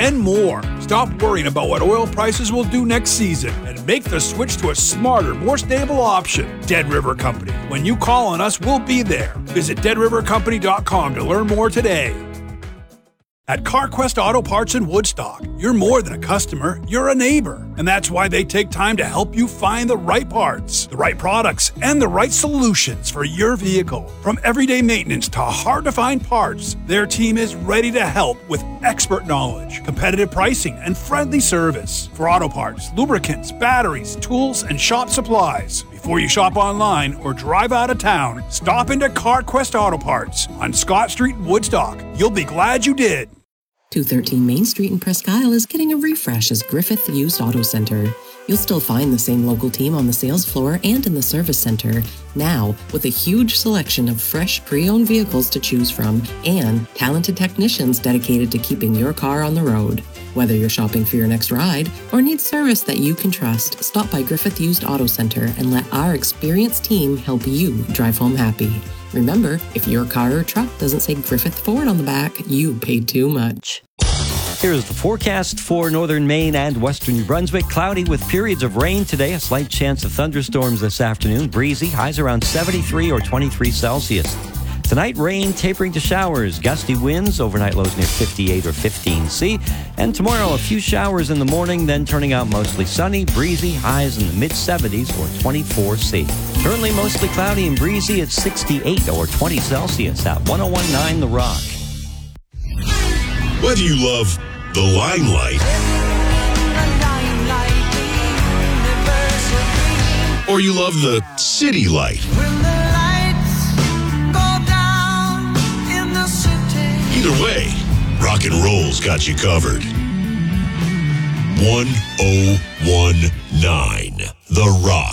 and more. Stop worrying about what oil prices will do next season and make the switch to a smarter, more stable option. Dead River Company. When you call on us, we'll be there. Visit deadrivercompany.com to learn more today. At CarQuest Auto Parts in Woodstock, you're more than a customer, you're a neighbor. And that's why they take time to help you find the right parts, the right products, and the right solutions for your vehicle. From everyday maintenance to hard-to-find parts, their team is ready to help with expert knowledge, competitive pricing, and friendly service. For auto parts, lubricants, batteries, tools, and shop supplies. Before you shop online or drive out of town, stop into CarQuest Auto Parts on Scott Street in Woodstock. You'll be glad you did. 213 Main Street in Presque Isle is getting a refresh as Griffith Used Auto Center. You'll still find the same local team on the sales floor and in the service center, now with a huge selection of fresh pre-owned vehicles to choose from and talented technicians dedicated to keeping your car on the road. Whether you're shopping for your next ride or need service that you can trust, stop by Griffith Used Auto Center and let our experienced team help you drive home happy. Remember, if your car or truck doesn't say Griffith Ford on the back, you paid too much. Here's the forecast for northern Maine and western New Brunswick. Cloudy with periods of rain today. A slight chance of thunderstorms this afternoon. Breezy. Highs around 73 or 23 Celsius. Tonight, rain tapering to showers. Gusty winds. Overnight lows near 58 or 15 C. And tomorrow, a few showers in the morning, then turning out mostly sunny. Breezy. Highs in the mid-70s or 24 C. Currently mostly cloudy and breezy at 68 or 20 Celsius at 101.9 The Rock. Whether you love the limelight or you love the city light, either way, rock and roll's got you covered. 1019 The Rock.